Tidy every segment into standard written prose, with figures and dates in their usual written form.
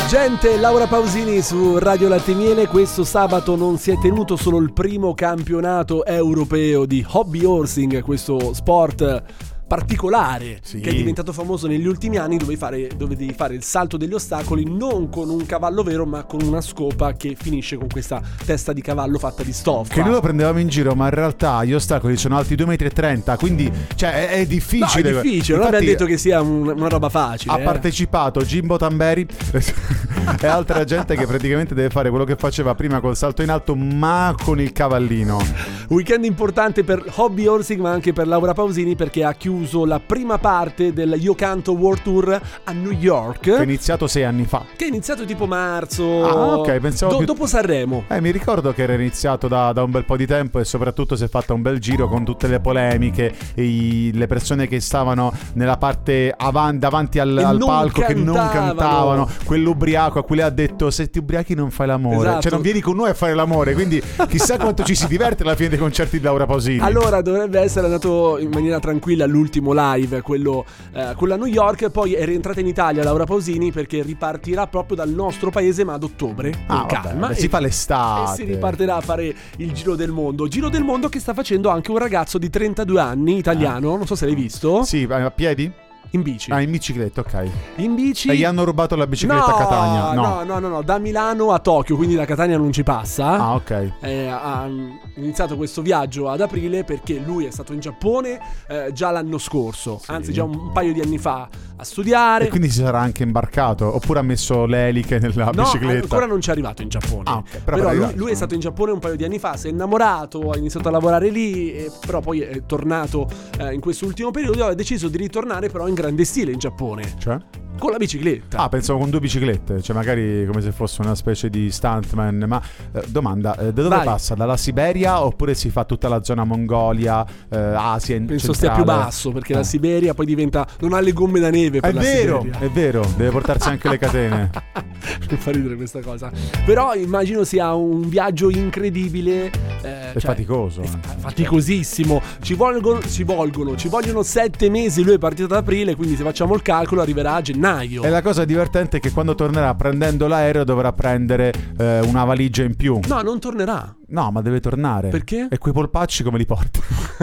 Gente, Laura Pausini su Radio Latte Miele. Questo sabato non si è tenuto solo il primo campionato europeo di hobby horsing, questo sport particolare, sì, che è diventato famoso negli ultimi anni, dove devi fare il salto degli ostacoli non con un cavallo vero ma con una scopa che finisce con questa testa di cavallo fatta di stoffa. Che noi lo prendevamo in giro, ma in realtà gli ostacoli sono alti 2,30 m, quindi cioè è difficile. No, è difficile, non abbiamo detto che sia una roba facile. Ha partecipato Jimbo Tamberi e altra gente che praticamente deve fare quello che faceva prima col salto in alto ma con il cavallino. Weekend importante per hobby horsing ma anche per Laura Pausini, perché ha chiuso la prima parte del Io Canto World Tour a New York, che è iniziato 6 anni fa. Che è iniziato tipo marzo. Ah, ok, pensavo dopo Sanremo. Mi ricordo che era iniziato da un bel po' di tempo, e soprattutto si è fatta un bel giro con tutte le polemiche, le persone che stavano nella parte davanti al palco che non cantavano, quell'ubriaco a cui lei ha detto: se ti ubriachi non fai l'amore, esatto. Cioè non vieni con noi a fare l'amore. Quindi chissà quanto ci si diverte alla fine dei concerti di Laura Pausini. Allora dovrebbe essere andato in maniera tranquilla l'ultimo live, quello a New York. Poi è rientrata in Italia Laura Pausini, perché ripartirà proprio dal nostro paese ma ad ottobre, con calma, si fa l'estate e si ripartirà a fare il giro del mondo che sta facendo anche un ragazzo di 32 anni italiano. Non so se l'hai visto. Sì, a piedi? In bici. In bicicletta, ok. In bici. E gli hanno rubato la bicicletta a Catania? No, da Milano a Tokyo, quindi da Catania non ci passa. Ah, ok. Ha iniziato questo viaggio ad aprile perché lui è stato in Giappone già l'anno scorso, sì, anzi già un paio di anni fa, a studiare. E quindi si sarà anche imbarcato? Oppure ha messo le eliche nella bicicletta? No, ancora non ci è arrivato in Giappone. Ah, okay. Però lui è stato in Giappone un paio di anni fa, si è innamorato, ha iniziato a lavorare lì, però poi è tornato in questo ultimo periodo. Ha deciso di ritornare però in grande stile in Giappone. Cioè? Con la bicicletta. Ah, pensavo con 2 biciclette, cioè magari come se fosse una specie di stuntman. Ma domanda, da dove passa? Dalla Siberia oppure si fa tutta la zona Mongolia, Asia centrale? Penso stia più basso, perché la Siberia poi diventa, non ha le gomme da neve per Siberia. È vero, deve portarsi anche le catene. Mi fa ridere questa cosa. Però immagino sia un viaggio incredibile, è faticoso, faticosissimo. Ci vogliono 7 mesi. Lui è partito ad aprile, quindi se facciamo il calcolo arriverà a gennaio. E la cosa divertente è che quando tornerà, prendendo l'aereo, dovrà prendere una valigia in più. No, non tornerà. No, ma deve tornare. Perché? E quei polpacci come li porta?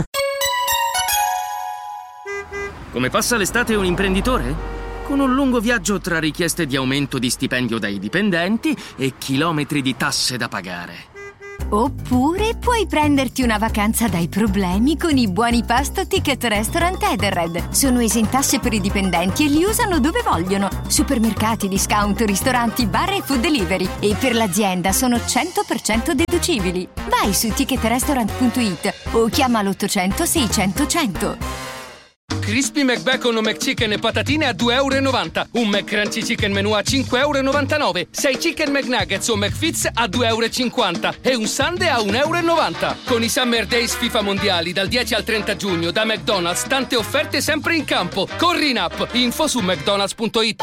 Come passa l'estate un imprenditore? Con un lungo viaggio tra richieste di aumento di stipendio dai dipendenti e chilometri di tasse da pagare. Oppure puoi prenderti una vacanza dai problemi con i buoni pasto Ticket Restaurant Edenred. Sono esentasse per i dipendenti e li usano dove vogliono. Supermercati, discount, ristoranti, bar e food delivery. E per l'azienda sono 100% deducibili. Vai su ticketrestaurant.it o chiama l'800 600 100. Crispy McBacon o McChicken e patatine a €2,90. Un McCrunchy Chicken Menù a €5,99. 6 Chicken McNuggets o McFits a €2,50. E un sundae a €1,90. Con i Summer Days FIFA Mondiali dal 10 al 30 giugno da McDonald's, tante offerte sempre in campo. Corri in app, info su mcdonalds.it.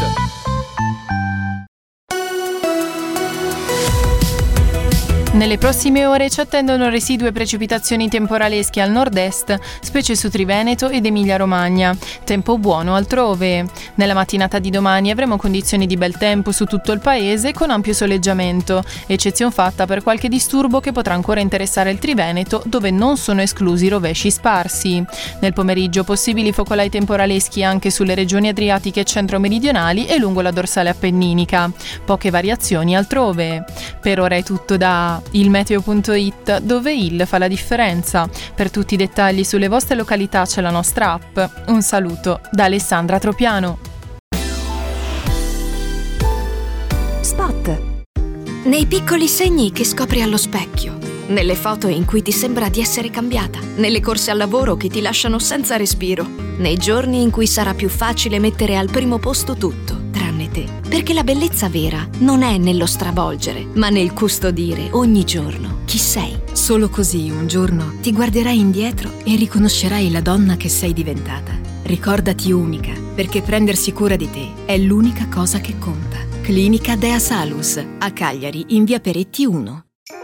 Nelle prossime ore ci attendono residue precipitazioni temporalesche al nord-est, specie su Triveneto ed Emilia-Romagna. Tempo buono altrove. Nella mattinata di domani avremo condizioni di bel tempo su tutto il paese con ampio soleggiamento, eccezion fatta per qualche disturbo che potrà ancora interessare il Triveneto, dove non sono esclusi rovesci sparsi. Nel pomeriggio possibili focolai temporaleschi anche sulle regioni adriatiche centro-meridionali e lungo la dorsale appenninica. Poche variazioni altrove. Per ora è tutto da ilmeteo.it, dove il fa la differenza. Per tutti i dettagli sulle vostre località c'è la nostra app. Un saluto da Alessandra Tropiano. Spot. Nei piccoli segni che scopri allo specchio, nelle foto in cui ti sembra di essere cambiata, nelle corse al lavoro che ti lasciano senza respiro, nei giorni in cui sarà più facile mettere al primo posto tutto, tranne te. Perché la bellezza vera non è nello stravolgere, ma nel custodire ogni giorno chi sei. Solo così un giorno ti guarderai indietro e riconoscerai la donna che sei diventata. Ricordati unica, perché prendersi cura di te è l'unica cosa che conta. Clinica Dea Salus, a Cagliari, in via Peretti 1.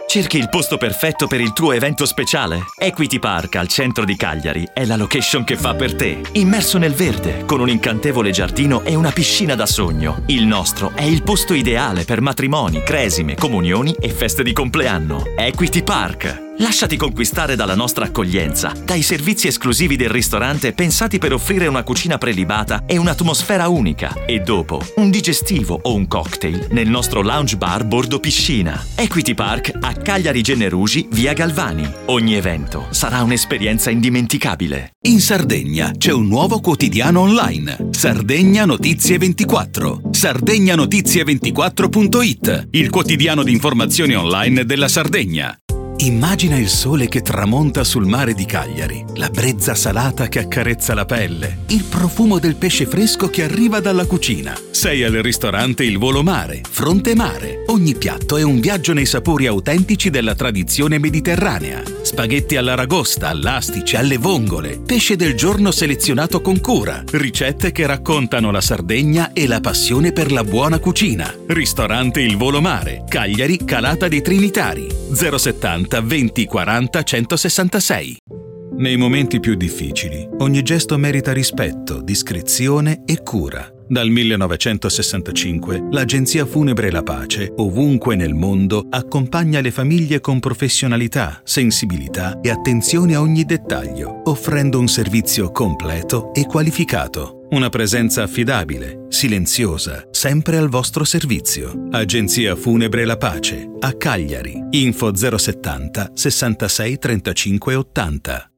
Cerchi il posto perfetto per il tuo evento speciale? Equity Park al centro di Cagliari è la location che fa per te. Immerso nel verde, con un incantevole giardino e una piscina da sogno. Il nostro è il posto ideale per matrimoni, cresime, comunioni e feste di compleanno. Equity Park. Lasciati conquistare dalla nostra accoglienza, dai servizi esclusivi del ristorante pensati per offrire una cucina prelibata e un'atmosfera unica. E dopo, un digestivo o un cocktail nel nostro lounge bar bordo piscina. Equity Park a Cagliari Gennerugi, via Galvani. Ogni evento sarà un'esperienza indimenticabile. In Sardegna c'è un nuovo quotidiano online. Sardegna Notizie 24. Sardegnotizie24.it, il quotidiano di informazioni online della Sardegna. Immagina il sole che tramonta sul mare di Cagliari, la brezza salata che accarezza la pelle, il profumo del pesce fresco che arriva dalla cucina. Sei al ristorante Il Volo Mare, Fronte Mare. Ogni piatto è un viaggio nei sapori autentici della tradizione mediterranea. Spaghetti all'aragosta, all'astice, alle vongole, pesce del giorno selezionato con cura, ricette che raccontano la Sardegna e la passione per la buona cucina. Ristorante Il Volo Mare, Cagliari, Calata dei Trinitari, 070 20 40 166. Nei momenti più difficili, ogni gesto merita rispetto, discrezione e cura. Dal 1965, l'Agenzia Funebre La Pace, ovunque nel mondo, accompagna le famiglie con professionalità, sensibilità e attenzione a ogni dettaglio, offrendo un servizio completo e qualificato. Una presenza affidabile, silenziosa, sempre al vostro servizio. Agenzia Funebre La Pace, a Cagliari. Info 070 66 35 80.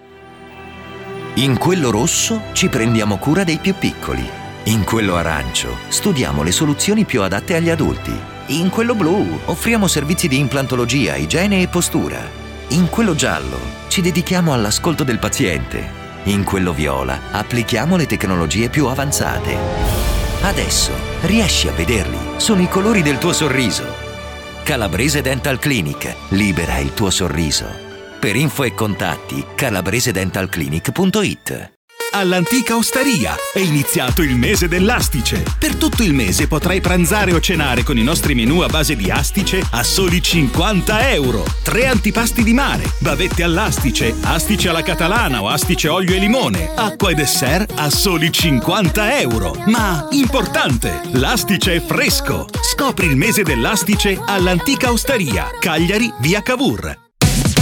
In quello rosso ci prendiamo cura dei più piccoli. In quello arancio studiamo le soluzioni più adatte agli adulti. In quello blu offriamo servizi di implantologia, igiene e postura. In quello giallo ci dedichiamo all'ascolto del paziente. In quello viola applichiamo le tecnologie più avanzate. Adesso riesci a vederli, sono i colori del tuo sorriso. Calabrese Dental Clinic, libera il tuo sorriso. Per info e contatti calabresedentalclinic.it. All'Antica Osteria è iniziato il mese dell'astice. Per tutto il mese potrai pranzare o cenare con i nostri menù a base di astice a soli 50 euro. 3 antipasti di mare, bavette all'astice, astice alla catalana o astice olio e limone, acqua e dessert a soli 50 euro. Ma importante, l'astice è fresco. Scopri il mese dell'astice all'Antica Osteria, Cagliari, via Cavour.